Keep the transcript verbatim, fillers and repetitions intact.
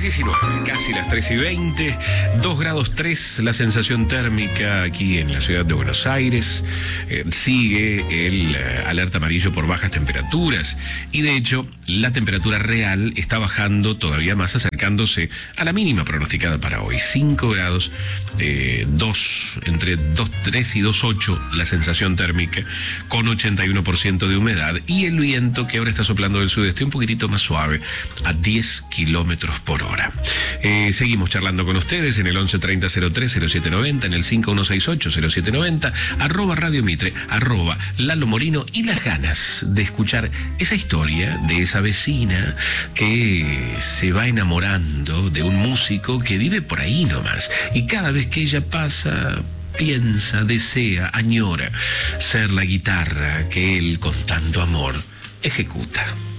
diecinueve, casi las tres y veinte, dos grados tres la sensación térmica aquí en la ciudad de Buenos Aires. Eh, sigue el eh, alerta amarillo por bajas temperaturas y de hecho la temperatura real está bajando todavía más, acercándose a la mínima pronosticada para hoy. cinco grados, eh, dos, entre dos coma tres y dos coma ocho la sensación térmica, con ochenta y uno por ciento de humedad, y el viento que ahora está soplando del sudeste un poquitito más suave, a diez kilómetros por hora. Eh, seguimos charlando con ustedes en el once treinta cero tres cero siete noventa, en el cinco uno seis ocho cero siete noventa, arroba Radio Mitre, arroba Lalo Morino, y las ganas de escuchar esa historia de esa vecina que se va enamorando de un músico que vive por ahí nomás, y cada vez que ella pasa piensa, desea, añora ser la guitarra que él con tanto amor ejecuta.